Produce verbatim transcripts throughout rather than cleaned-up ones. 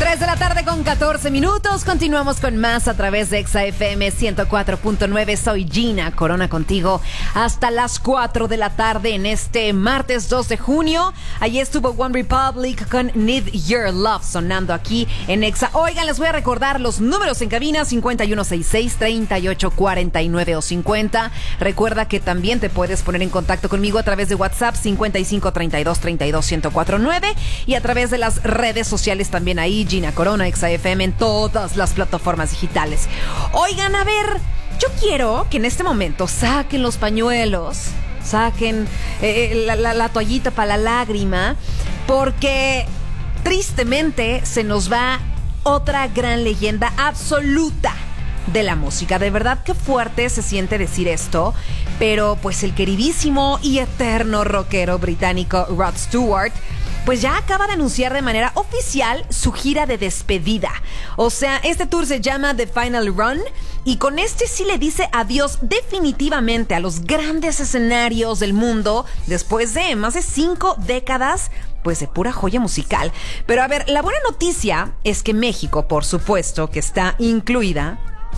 tres de la tarde con catorce minutos. Continuamos con más a través de Exa F M ciento cuatro punto nueve. Soy Gina Corona contigo hasta las cuatro de la tarde en este martes dos de junio. Allí estuvo One Republic con Need Your Love sonando aquí en Exa. Oigan, les voy a recordar los números en cabina: cincuenta y uno sesenta y seis, treinta y ocho cuarenta y nueve o cincuenta. Recuerda que también te puedes poner en contacto conmigo a través de WhatsApp cincuenta y cinco, treinta y dos, treinta y dos, ciento cuatro nueve y a través de las redes sociales también ahí, Gina Corona, Exa F M en todas las plataformas digitales. Oigan, a ver, yo quiero que en este momento saquen los pañuelos, saquen eh, la, la, la toallita para la lágrima, porque tristemente se nos va otra gran leyenda absoluta de la música. De verdad que fuerte se siente decir esto, pero pues el queridísimo y eterno rockero británico Rod Stewart pues ya acaba de anunciar de manera oficial su gira de despedida. O sea, este tour se llama The Final Run y con este sí le dice adiós definitivamente a los grandes escenarios del mundo después de más de cinco décadas pues de pura joya musical. Pero a ver, la buena noticia es que México, por supuesto, que está incluida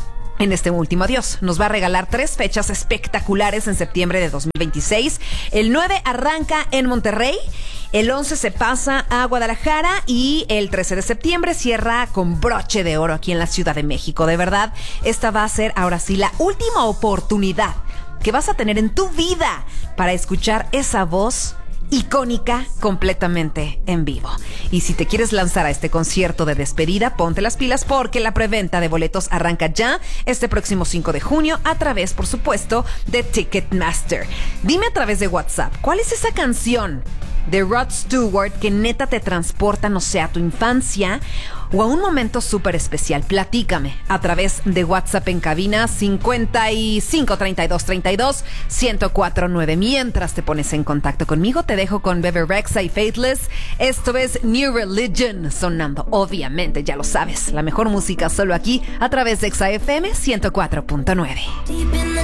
en este último adiós. Nos va a regalar tres fechas espectaculares en septiembre de dos mil veintiséis. El nueve arranca en Monterrey, el once se pasa a Guadalajara y el trece de septiembre cierra con broche de oro aquí en la Ciudad de México. De verdad, esta va a ser ahora sí la última oportunidad que vas a tener en tu vida para escuchar esa voz icónica completamente en vivo. Y si te quieres lanzar a este concierto de despedida, ponte las pilas porque la preventa de boletos arranca ya este próximo cinco de junio a través, por supuesto, de Ticketmaster. Dime a través de WhatsApp, ¿cuál es esa canción de Rod Stewart que neta te transporta, no sé, a tu infancia o a un momento súper especial? Platícame a través de WhatsApp en cabina cincuenta y cinco, treinta y dos, treinta y dos, ciento cuatro nueve. Mientras te pones en contacto conmigo, te dejo con Bebe Rexha y Faithless. Esto es New Religion sonando, obviamente, ya lo sabes, la mejor música solo aquí a través de Exa F M ciento cuatro punto nueve.